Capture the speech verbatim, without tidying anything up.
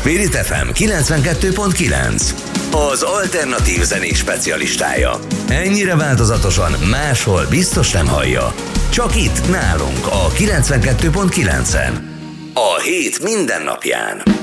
Spirit ef em kilencvenkettő pont kilenc, az alternatív zenék specialistája. Ennyire változatosan máshol biztos nem hallja. Csak itt nálunk a kilencvenkettő pont kilencen. A hét minden napján.